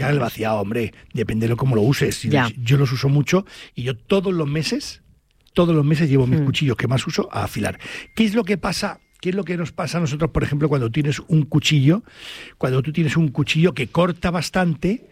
El vaciado, hombre, depende de cómo lo uses. Yo los uso mucho y yo todos los meses llevo mis cuchillos que más uso a afilar. ¿Qué es lo que pasa? ¿Qué es lo que nos pasa a nosotros, por ejemplo, cuando tú tienes un cuchillo que corta bastante,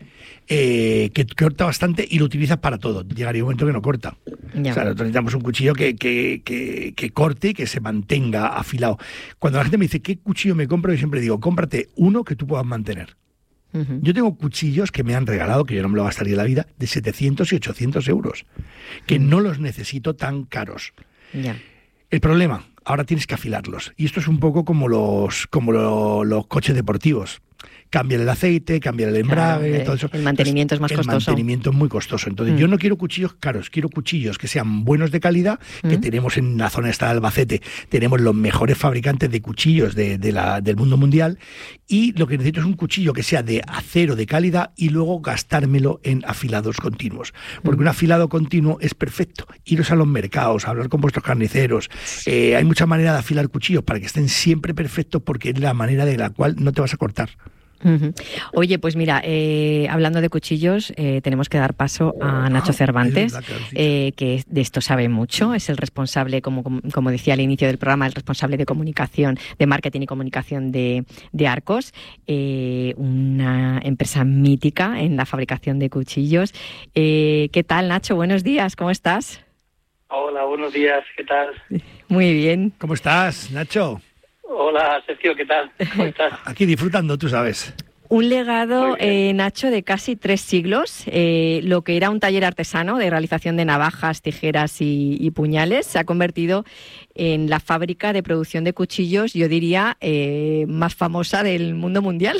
y lo utilizas para todo? Llegaría un momento que no corta. Ya. O sea, nosotros necesitamos un cuchillo que corte y que se mantenga afilado. Cuando la gente me dice, ¿qué cuchillo me compro? Yo siempre digo, cómprate uno que tú puedas mantener. Uh-huh. Yo tengo cuchillos que me han regalado, que yo no me lo gastaría en la vida, de 700 y 800 euros, que no los necesito tan caros. Ya. El problema, ahora tienes que afilarlos. Y esto es un poco como los coches deportivos. Cambiar el aceite, cambiar el embrague, todo eso. El mantenimiento es más costoso. El mantenimiento es muy costoso. Entonces, yo no quiero cuchillos caros, quiero cuchillos que sean buenos de calidad, que tenemos en la zona esta de Albacete. Tenemos los mejores fabricantes de cuchillos del mundo mundial, y lo que necesito es un cuchillo que sea de acero de calidad y luego gastármelo en afilados continuos. Porque un afilado continuo es perfecto. Iros a los mercados, hablar con vuestros carniceros. Hay mucha manera de afilar cuchillos para que estén siempre perfectos, porque es la manera de la cual no te vas a cortar. Uh-huh. Oye, pues mira, hablando de cuchillos, tenemos que dar paso a Nacho Cervantes, que de esto sabe mucho. Es el responsable, como decía al inicio del programa, el responsable de comunicación, de marketing y comunicación de Arcos, una empresa mítica en la fabricación de cuchillos. ¿Qué tal, Nacho? Buenos días, ¿cómo estás? Hola, buenos días, ¿qué tal? Muy bien. ¿Cómo estás, Nacho? Hola, Sergio, ¿qué tal? ¿Cómo estás? Aquí disfrutando, tú sabes. Un legado, Nacho, de casi 3 siglos. Lo que era un taller artesano de realización de navajas, tijeras y puñales se ha convertido en la fábrica de producción de cuchillos, yo diría, más famosa del mundo mundial.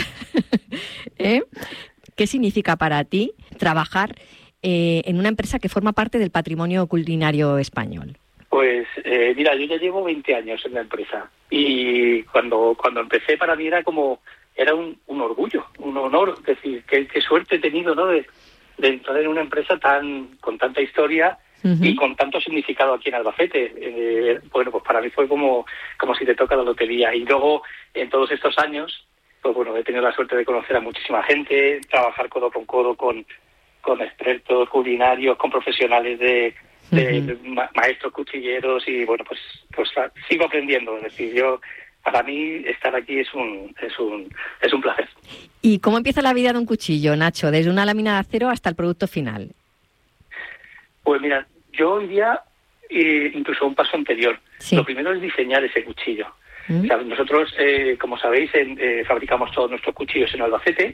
¿Qué significa para ti trabajar en una empresa que forma parte del patrimonio culinario español? Pues mira, yo ya llevo 20 años en la empresa, y cuando empecé para mí era un orgullo, un honor, es decir, qué suerte he tenido, ¿no?, de entrar en una empresa con tanta historia y con tanto significado aquí en Albacete. Bueno, pues para mí fue como si te toca la lotería. Y luego, en todos estos años, pues bueno, he tenido la suerte de conocer a muchísima gente, trabajar codo con codo con expertos culinarios, con profesionales de maestros cuchilleros, y bueno, pues sigo aprendiendo. Es decir, para mí estar aquí es un placer. ¿Y cómo empieza la vida de un cuchillo, Nacho, desde una lámina de acero hasta el producto final? Pues mira, yo iría incluso un paso anterior. Sí. Lo primero es diseñar ese cuchillo. O sea, nosotros, como sabéis, fabricamos todos nuestros cuchillos en Albacete,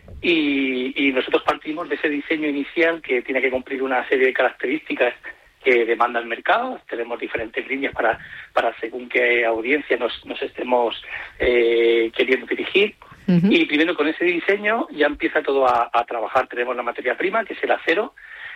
y nosotros partimos de ese diseño inicial que tiene que cumplir una serie de características que demanda el mercado. Tenemos diferentes líneas para según qué audiencia nos estemos queriendo dirigir. Y primero con ese diseño ya empieza todo a trabajar. Tenemos la materia prima, que es el acero,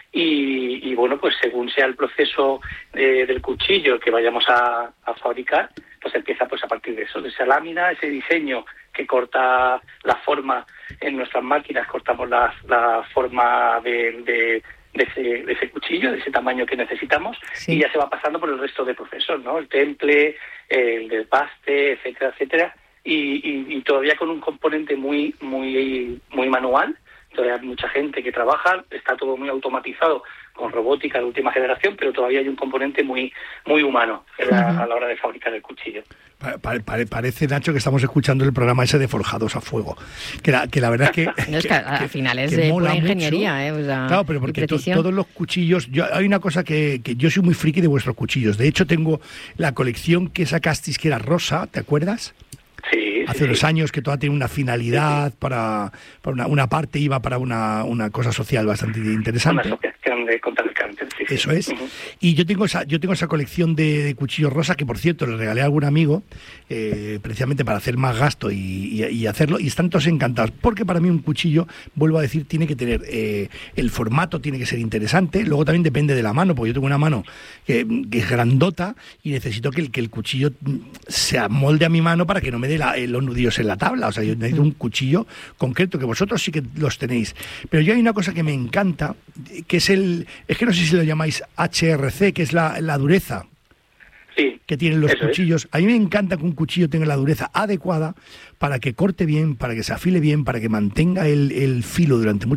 y bueno, pues según sea el proceso del cuchillo que vayamos a fabricar, pues empieza pues a partir de eso, de esa lámina, ese diseño que corta la forma. En nuestras máquinas cortamos la forma de ese cuchillo, de ese tamaño que necesitamos, sí. Y ya se va pasando por el resto de procesos, ¿no? El temple, el desbaste, etcétera, etcétera, y todavía con un componente muy manual. Todavía hay mucha gente que trabaja, está todo muy automatizado con robótica de última generación, pero todavía hay un componente muy humano a la hora de fabricar el cuchillo. Parece, Nacho, que estamos escuchando el programa ese de Forjados a Fuego, que la verdad es que... No, es que al final es de pura ingeniería. O sea, claro, pero porque todos los cuchillos... Hay una cosa que yo soy muy friki de vuestros cuchillos. De hecho, tengo la colección que sacasteis, que era rosa, ¿te acuerdas? Sí. Hace unos años, que toda tiene una finalidad, para una parte iba para una cosa social bastante interesante. Una asociación contra el cáncer, sí. Eso es. Y yo tengo esa colección de cuchillos rosa, que por cierto le regalé a algún amigo, precisamente para hacer más gasto y hacerlo, y están todos encantados, porque para mí un cuchillo, vuelvo a decir, tiene que tener el formato, tiene que ser interesante. Luego también depende de la mano, porque yo tengo una mano que es grandota y necesito que el cuchillo se amolde a mi mano para que no me dé los nudillos en la tabla. O sea, yo necesito un cuchillo concreto, que vosotros sí que los tenéis. Pero yo hay una cosa que me encanta, que es que no sé si lo llamáis HRC, que es la dureza. que tienen los cuchillos. A mí me encanta que un cuchillo tenga la dureza adecuada para que corte bien, para que se afile bien, para que mantenga el filo durante mucho